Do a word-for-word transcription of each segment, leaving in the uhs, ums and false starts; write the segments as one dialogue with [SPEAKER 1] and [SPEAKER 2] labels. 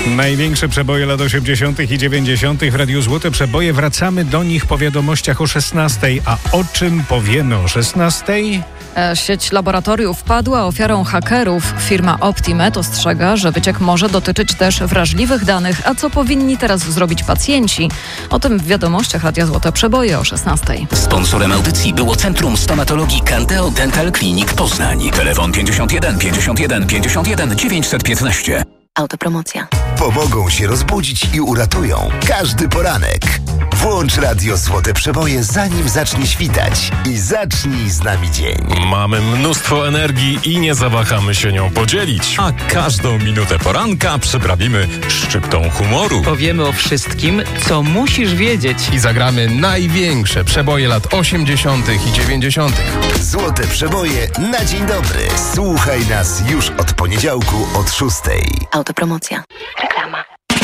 [SPEAKER 1] Największe przeboje lat osiemdziesiątych i dziewięćdziesiątych w Radiu Złote Przeboje. Wracamy do nich po wiadomościach o szesnastej. A o czym powiemy o szesnastej?
[SPEAKER 2] Sieć laboratoriów padła ofiarą hakerów. Firma Optimed ostrzega, że wyciek może dotyczyć też wrażliwych danych. A co powinni teraz zrobić pacjenci? O tym w wiadomościach Radia Złote Przeboje o szesnastej.
[SPEAKER 3] Sponsorem audycji było Centrum Stomatologii Canteo Dental Clinic Poznań. Telefon pięćdziesiąt jeden pięćdziesiąt jeden pięćdziesiąt jeden dziewięćset piętnaście.
[SPEAKER 4] Autopromocja.
[SPEAKER 5] Pomogą się rozbudzić i uratują każdy poranek. Włącz Radio Złote Przeboje, zanim zacznie świtać, i zacznij z nami dzień.
[SPEAKER 6] Mamy mnóstwo energii i nie zawahamy się nią podzielić. A każdą minutę poranka przyprawimy szczyptą humoru.
[SPEAKER 7] Powiemy o wszystkim, co musisz wiedzieć.
[SPEAKER 8] I zagramy największe przeboje lat osiemdziesiątych i dziewięćdziesiątych.
[SPEAKER 5] Złote Przeboje na dzień dobry. Słuchaj nas już od poniedziałku od szóstej.
[SPEAKER 4] Autopromocja. Reklama.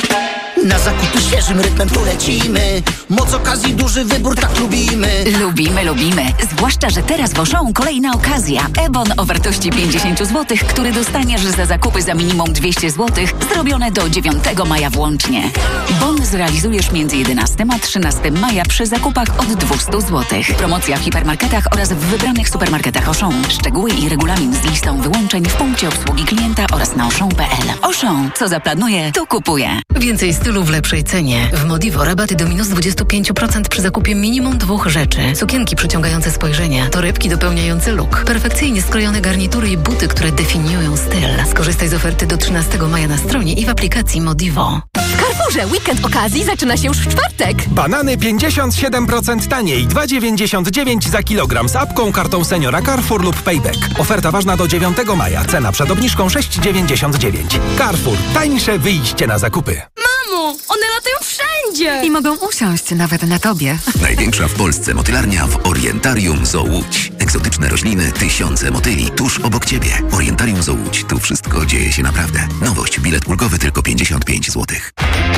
[SPEAKER 9] Na zakupy świeżym rytmem tu lecimy. Moc okazji, duży wybór, tak lubimy.
[SPEAKER 10] Lubimy, lubimy. Zwłaszcza, że teraz w Auchan kolejna okazja. E-bon o wartości pięćdziesiąt złotych, który dostaniesz za zakupy za minimum dwieście złotych, zrobione do dziewiątego maja włącznie. Bon zrealizujesz między jedenastego a trzynastego maja przy zakupach od dwieście złotych. Promocja w hipermarketach oraz w wybranych supermarketach Auchan. Szczegóły i regulamin z listą wyłączeń w punkcie obsługi klienta oraz na auchan kropka p l. Auchan. Co zaplanuje, to kupuje.
[SPEAKER 11] Więcej stylu w lepszej cenie. W Modivo rabaty do minus dwadzieścia pięć procent przy zakupie minimum dwóch rzeczy. Sukienki przyciągające spojrzenia, torebki dopełniające look, perfekcyjnie skrojone garnitury i buty, które definiują styl. Skorzystaj z oferty do trzynastego maja na stronie i w aplikacji Modivo.
[SPEAKER 12] W Carrefourze weekend okazji zaczyna się już w czwartek.
[SPEAKER 13] Banany pięćdziesiąt siedem procent taniej, dwa dziewięćdziesiąt dziewięć za kilogram z apką, kartą seniora Carrefour lub Payback. Oferta ważna do dziewiątego maja. Cena przed obniżką sześć dziewięćdziesiąt dziewięć. Carrefour. Tańsze wyjście na zakupy.
[SPEAKER 12] Mamo, one latają wszędzie!
[SPEAKER 14] I mogą usiąść nawet na tobie.
[SPEAKER 3] Największa w Polsce motylarnia w Orientarium Zoo Łódź. Egzotyczne rośliny, tysiące motyli tuż obok ciebie. Orientarium Zoo Łódź. Tu wszystko dzieje się naprawdę. Nowość. Bilet ulgowy tylko pięćdziesiąt pięć złotych.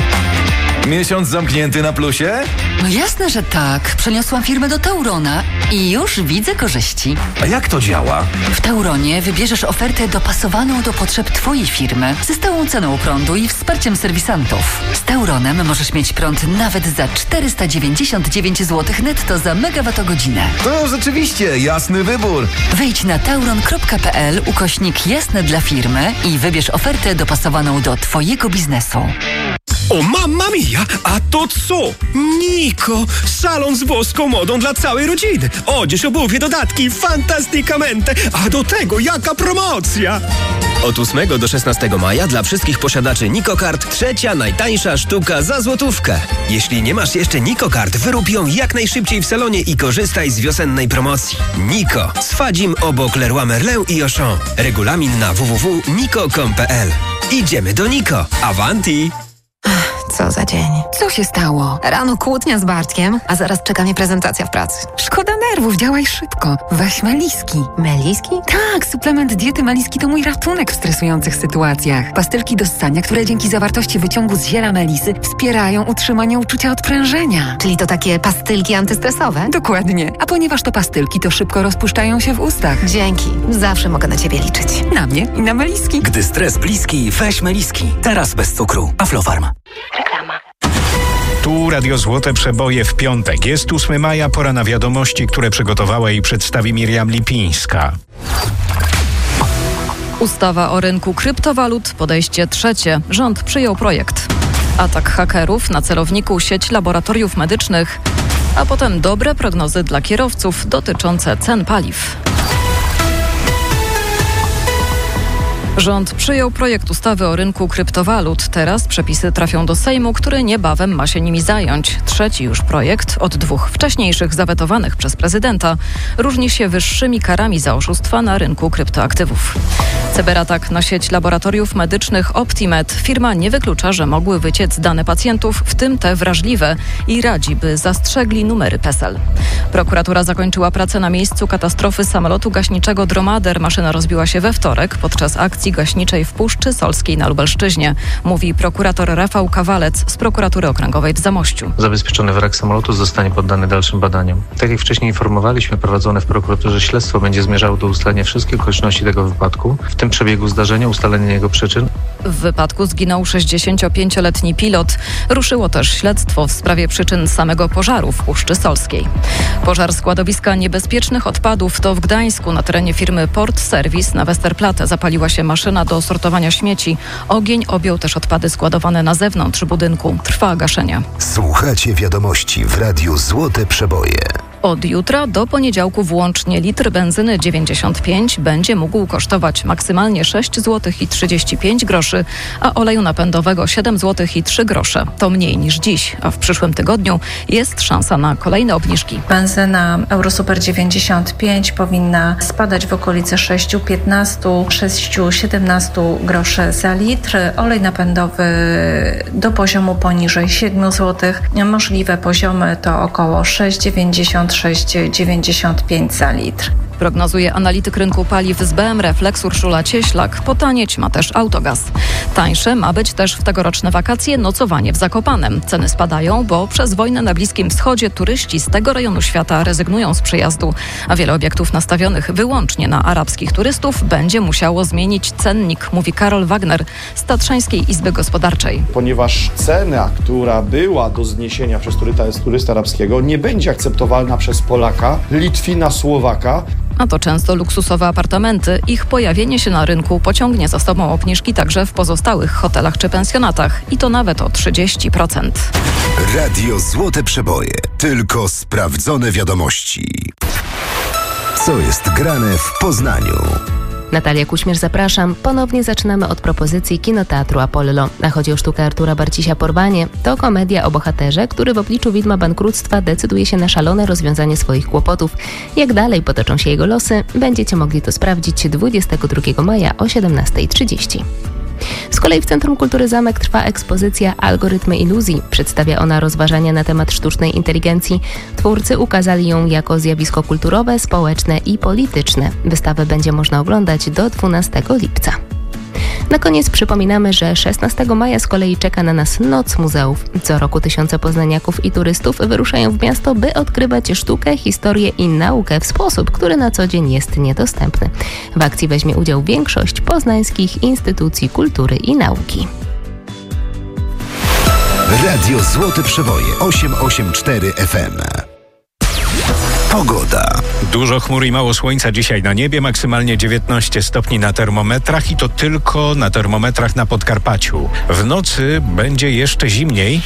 [SPEAKER 15] Miesiąc zamknięty na plusie?
[SPEAKER 14] No jasne, że tak. Przeniosłam firmę do Taurona i już widzę korzyści.
[SPEAKER 15] A jak to działa?
[SPEAKER 14] W Tauronie wybierzesz ofertę dopasowaną do potrzeb twojej firmy ze stałą ceną prądu i wsparciem serwisantów. Z Tauronem możesz mieć prąd nawet za czterysta dziewięćdziesiąt dziewięć złotych netto za megawattogodzinę.
[SPEAKER 15] To rzeczywiście jasny wybór.
[SPEAKER 14] Wejdź na tauron kropka p l ukośnik jasne dla firmy i wybierz ofertę dopasowaną do twojego biznesu.
[SPEAKER 16] O mamma mia, a to co? Niko, salon z włoską modą dla całej rodziny. Odzież, obuwie, dodatki, fantastykamente. A do tego jaka promocja!
[SPEAKER 17] Od ósmego do szesnastego maja dla wszystkich posiadaczy Niko Kart trzecia najtańsza sztuka za złotówkę. Jeśli nie masz jeszcze Niko Kart, wyrób ją jak najszybciej w salonie i korzystaj z wiosennej promocji. Niko, Swadzim obok Leroy Merlin i Auchan. Regulamin na w w w kropka niko kropka com kropka p l. Idziemy do Niko. Avanti!
[SPEAKER 11] Co za dzień.
[SPEAKER 14] Co się stało?
[SPEAKER 11] Rano kłótnia z Bartkiem, a zaraz czeka mnie prezentacja w pracy.
[SPEAKER 14] Szkoda nerwów, działaj szybko. Weź Meliski.
[SPEAKER 11] Meliski?
[SPEAKER 14] Tak, suplement diety Meliski to mój ratunek w stresujących sytuacjach. Pastylki do ssania, które dzięki zawartości wyciągu z ziela melisy wspierają utrzymanie uczucia odprężenia.
[SPEAKER 11] Czyli to takie pastylki antystresowe?
[SPEAKER 14] Dokładnie. A ponieważ to pastylki, to szybko rozpuszczają się w ustach.
[SPEAKER 11] Dzięki. Zawsze mogę na ciebie liczyć.
[SPEAKER 14] Na mnie i na Meliski.
[SPEAKER 3] Gdy stres bliski, weź Meliski. Teraz bez cukru. Aflofarm.
[SPEAKER 4] Reklama.
[SPEAKER 1] Tu Radio Złote Przeboje w piątek. Jest ósmego maja, pora na wiadomości, które przygotowała i przedstawi Miriam Lipińska.
[SPEAKER 2] Ustawa o rynku kryptowalut, podejście trzecie. Rząd przyjął projekt. Atak hakerów na celowniku sieć laboratoriów medycznych, a potem dobre prognozy dla kierowców dotyczące cen paliw. Rząd przyjął projekt ustawy o rynku kryptowalut. Teraz przepisy trafią do Sejmu, który niebawem ma się nimi zająć. Trzeci już projekt, od dwóch wcześniejszych zawetowanych przez prezydenta, różni się wyższymi karami za oszustwa na rynku kryptoaktywów. Cyberatak na sieć laboratoriów medycznych Optimed. Firma nie wyklucza, że mogły wyciec dane pacjentów, w tym te wrażliwe, i radzi, by zastrzegli numery PESEL. Prokuratura zakończyła pracę na miejscu katastrofy samolotu gaśniczego Dromader. Maszyna rozbiła się we wtorek podczas akcji stacji gaśniczej w Puszczy Solskiej na Lubelszczyźnie, mówi prokurator Rafał Kawalec z prokuratury okręgowej w Zamościu.
[SPEAKER 18] Zabezpieczony wrak samolotu zostanie poddany dalszym badaniom. Tak jak wcześniej informowaliśmy, prowadzone w prokuraturze śledztwo będzie zmierzało do ustalenia wszystkich okoliczności tego wypadku, w tym przebiegu zdarzenia, ustalenia jego przyczyn.
[SPEAKER 2] W wypadku zginął sześćdziesięciopięcioletni pilot. Ruszyło też śledztwo w sprawie przyczyn samego pożaru w Puszczy Solskiej. Pożar składowiska niebezpiecznych odpadów to w Gdańsku na terenie firmy Port Service na Westerplatte zapaliła się maszyna do sortowania śmieci. Ogień objął też odpady składowane na zewnątrz budynku. Trwa gaszenie.
[SPEAKER 5] Słuchacie wiadomości w Radiu Złote Przeboje.
[SPEAKER 2] Od jutra do poniedziałku włącznie litr benzyny dziewięćdziesiąt pięć będzie mógł kosztować maksymalnie sześć złotych i trzydzieści pięć groszy, a oleju napędowego siedem złotych i trzy grosze. To mniej niż dziś, a w przyszłym tygodniu jest szansa na kolejne obniżki.
[SPEAKER 19] Benzyna Eurosuper dziewięćdziesiąt pięć powinna spadać w okolice sześć piętnaście, sześć siedemnaście groszy za litr. Olej napędowy do poziomu poniżej siedem złotych. Możliwe poziomy to około sześć dziewięćdziesiąt, sześć dziewięćdziesiąt pięć za litr.
[SPEAKER 2] Prognozuje analityk rynku paliw z B M Reflex Urszula Cieślak. Potanieć ma też autogaz. Tańsze ma być też w tegoroczne wakacje nocowanie w Zakopanem. Ceny spadają, bo przez wojnę na Bliskim Wschodzie turyści z tego rejonu świata rezygnują z przyjazdu, a wiele obiektów nastawionych wyłącznie na arabskich turystów będzie musiało zmienić cennik, mówi Karol Wagner z Tatrzańskiej Izby Gospodarczej.
[SPEAKER 20] Ponieważ cena, która była do zniesienia przez turysta, turysta arabskiego, nie będzie akceptowalna przez Polaka, Litwina, Słowaka.
[SPEAKER 2] A to często luksusowe apartamenty. Ich pojawienie się na rynku pociągnie za sobą obniżki także w pozostałych hotelach czy pensjonatach. I to nawet o trzydzieści procent.
[SPEAKER 5] Radio Złote Przeboje. Tylko sprawdzone wiadomości. Co jest grane w Poznaniu?
[SPEAKER 21] Natalia Kuśmierz, zapraszam. Ponownie zaczynamy od propozycji Kinoteatru Apollo. A chodzi o sztukę Artura Barcisia Porwanie. To komedia o bohaterze, który w obliczu widma bankructwa decyduje się na szalone rozwiązanie swoich kłopotów. Jak dalej potoczą się jego losy, będziecie mogli to sprawdzić dwudziestego drugiego maja o siedemnasta trzydzieści. Z kolei w Centrum Kultury Zamek trwa ekspozycja Algorytmy iluzji. Przedstawia ona rozważania na temat sztucznej inteligencji. Twórcy ukazali ją jako zjawisko kulturowe, społeczne i polityczne. Wystawę będzie można oglądać do dwunastego lipca. Na koniec przypominamy, że szesnastego maja z kolei czeka na nas Noc Muzeów. Co roku tysiące poznaniaków i turystów wyruszają w miasto, by odkrywać sztukę, historię i naukę w sposób, który na co dzień jest niedostępny. W akcji weźmie udział większość poznańskich instytucji kultury i nauki.
[SPEAKER 5] Radio Złote Przeboje osiem osiem cztery F M. Pogoda.
[SPEAKER 1] Dużo chmur i mało słońca dzisiaj na niebie, maksymalnie dziewiętnaście stopni na termometrach i to tylko na termometrach na Podkarpaciu. W nocy będzie jeszcze zimniej.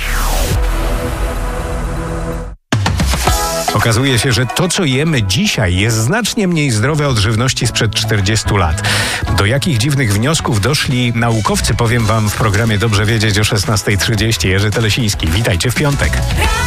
[SPEAKER 1] Okazuje się, że to, co jemy dzisiaj, jest znacznie mniej zdrowe od żywności sprzed czterdziestu lat. Do jakich dziwnych wniosków doszli naukowcy, powiem wam w programie Dobrze Wiedzieć o szesnasta trzydzieści. Jerzy Telesiński, witajcie w piątek.